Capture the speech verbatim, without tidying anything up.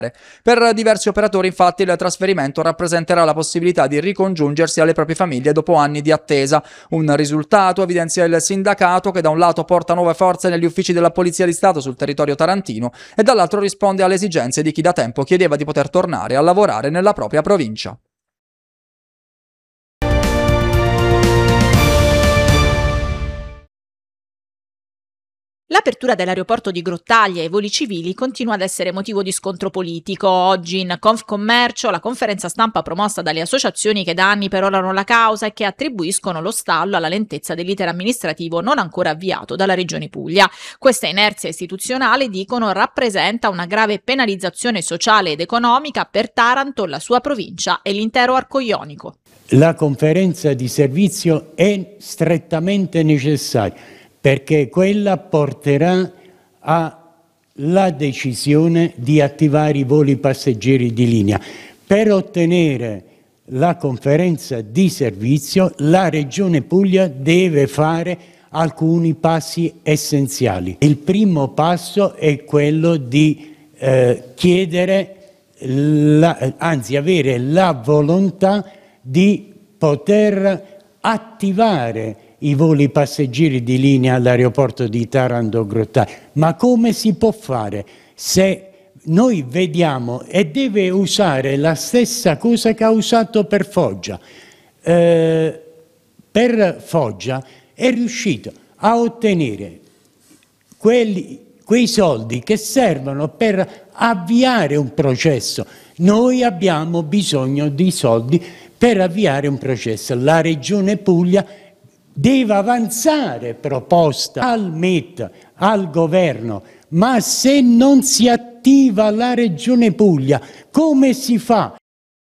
Per diversi operatori, infatti, il trasferimento rappresenterà la possibilità di ricongiungersi alle proprie famiglie dopo anni di attesa. Un risultato, evidenzia il sindacato, che da un lato porta nuove forze negli uffici della Polizia di Stato sul territorio tarantino e dall'altro risponde alle esigenze di chi da tempo chiedeva di poter tornare a lavorare nella propria provincia. L'apertura dell'aeroporto di Grottaglia ai voli civili continua ad essere motivo di scontro politico. Oggi in Confcommercio la conferenza stampa promossa dalle associazioni che da anni perorano la causa e che attribuiscono lo stallo alla lentezza dell'iter amministrativo non ancora avviato dalla Regione Puglia. Questa inerzia istituzionale, dicono, rappresenta una grave penalizzazione sociale ed economica per Taranto, la sua provincia e l'intero arco ionico. La conferenza di servizio è strettamente necessaria, perché quella porterà alla decisione di attivare i voli passeggeri di linea. Per ottenere la conferenza di servizio, la Regione Puglia deve fare alcuni passi essenziali. Il primo passo è quello di eh, chiedere, la, anzi avere la volontà di poter attivare i voli passeggeri di linea all'aeroporto di Taranto-Grottaglia. Ma come si può fare se noi vediamo, e deve usare la stessa cosa che ha usato per Foggia? Eh, per Foggia è riuscito a ottenere quelli, quei soldi che servono per avviare un processo. Noi abbiamo bisogno di soldi per avviare un processo. La Regione Puglia deve avanzare proposta al M E T, al governo, ma se non si attiva la Regione Puglia, come si fa